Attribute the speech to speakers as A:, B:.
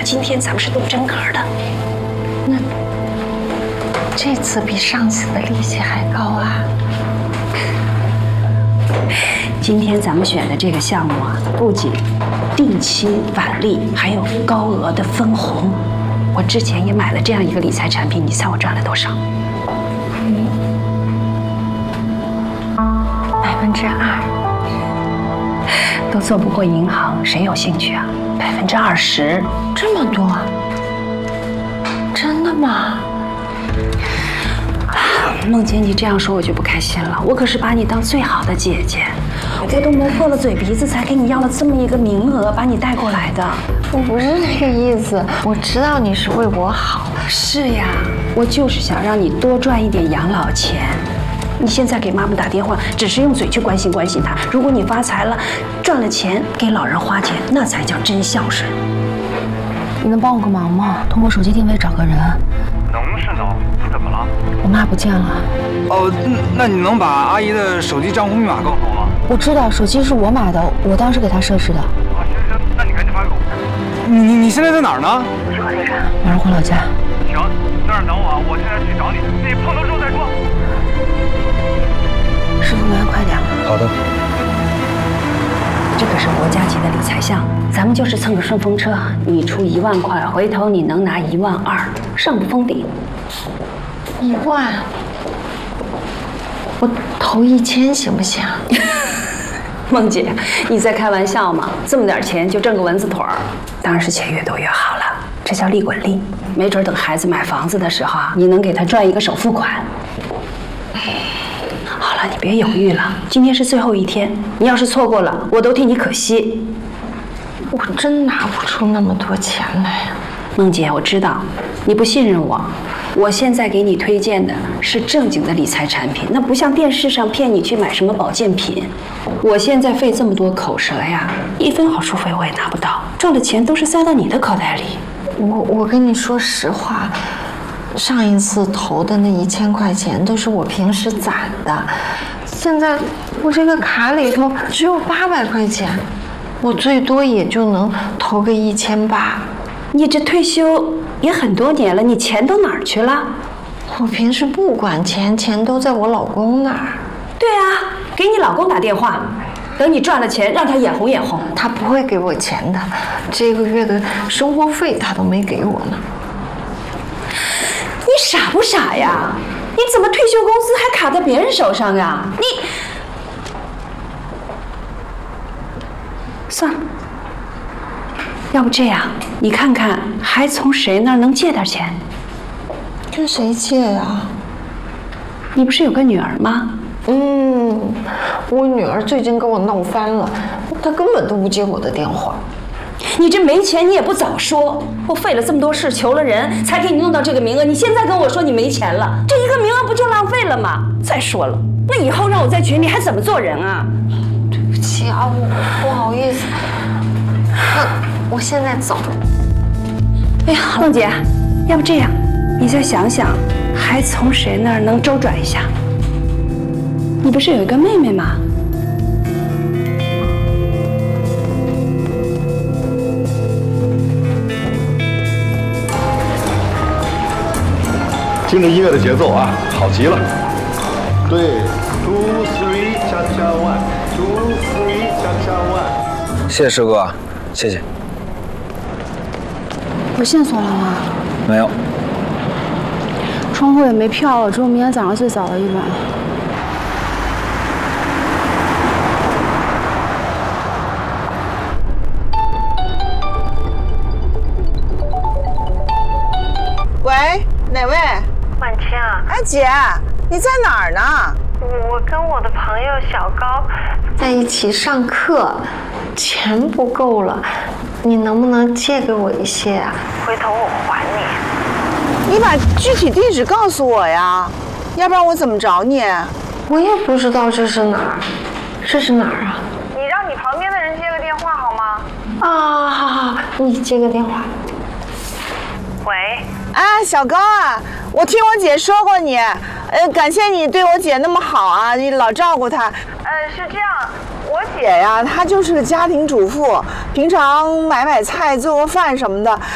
A: 今天咱们是动真格的。
B: 那这次比上次的利息还高啊！
A: 今天咱们选的这个项目啊，不仅定期返利，还有高额的分红。我之前也买了这样一个理财产品，你猜我赚了多少
B: ？2%，
A: 都做不过银行，谁有兴趣啊？20%，
B: 这么多？真的吗？
A: 梦姐，你这样说我就不开心了。我可是把你当最好的姐姐，我都磨破了嘴皮子才给你要了这么一个名额，把你带过来的。
B: 我不是这个意思，我知道你是为我好。
A: 是呀，我就是想让你多赚一点养老钱。你现在给妈妈打电话，只是用嘴去关心关心她。如果你发财了，赚了钱给老人花钱，那才叫真孝顺。
C: 你能帮我个忙吗？通过手机定位找个人。
D: 能是能，怎么了？
C: 我妈不见了。
D: 哦，那你能把阿姨的手机账户密码告诉我吗？
C: 我知道，手机是我买的，我当时给她设置的。
D: 啊，行，那你赶紧发给我。你现在在哪儿呢？
C: 是河内站，马上回老家。
D: 行，在那儿等我啊，我现在去找你。你碰头之后再说。
C: 师傅，麻烦快点。
D: 好的。
A: 这可是国家级的理财项，咱们就是蹭个顺风车，你出1万块，回头你能拿1.2万，上不封顶。
B: 1万，我投1000行不行？
A: 梦姐，你在开玩笑吗？这么点钱就挣个蚊子腿儿，当然是钱越多越好了，这叫利滚利。没准等孩子买房子的时候啊，你能给他赚一个首付款。好了，你别犹豫了，今天是最后一天，你要是错过了，我都替你可惜。
B: 我真拿不出那么多钱来呀。
A: 梦姐，我知道你不信任我，我现在给你推荐的是正经的理财产品，那不像电视上骗你去买什么保健品。我现在费这么多口舌呀，1分好处费我也拿不到，挣的钱都是塞到你的口袋里。
B: 我跟你说实话，上一次投的那1000块钱都是我平时攒的，现在我这个卡里头只有800块钱，我最多也就能投个1800。
A: 你这退休也很多年了，你钱都哪儿去了？
B: 我平时不管钱，钱都在我老公那儿。
A: 对啊，给你老公打电话，等你赚了钱，让他眼红眼红。
B: 他不会给我钱的，这个月的生活费他都没给我呢。
A: 你傻不傻呀？你怎么退休工资还卡在别人手上呀？你算了，要不这样，你看看还从谁那儿能借点钱？
B: 跟谁借呀？
A: 你不是有个女儿吗？
B: 我女儿最近跟我闹翻了，她根本都不接我的电话。
A: 你这没钱，你也不早说！我费了这么多事，求了人，才给你弄到这个名额。你现在跟我说你没钱了，这一个名额不就浪费了吗？再说了，那以后让我在群里还怎么做人啊？
B: 对不起啊，我不好意思。那我现在走。
A: 哎呀，梦姐，要不这样，你再想想，还从谁那儿能周转一下？你不是有一个妹妹吗？
E: 听着音乐的节奏啊，好极了。对 ，2 3 cha cha 1，2 3 cha cha 1。
D: 谢谢师哥，谢谢。
C: 有线索了吗？
D: 没有。
C: 窗户也没票了，只有明天早上最早的一班。
F: 喂，哪位？
G: 婉清啊，
F: 哎，姐，你在哪儿呢？
G: 我跟我的朋友小高
B: 在一起上课，钱不够了，你能不能借给我一些啊？
G: 回头我还你。
F: 你把具体地址告诉我呀，要不然我怎么找你？
B: 我也不知道这是哪儿，这是哪儿啊？
G: 你让你旁边的人接个电话好吗？
B: 啊，好好，你接个电话。
G: 喂。
F: 哎，小高啊，我听我姐说过你，感谢你对我姐那么好啊，你老照顾她。
G: 是这样，
F: 我姐呀，她就是个家庭主妇，平常买菜、做个饭什么的，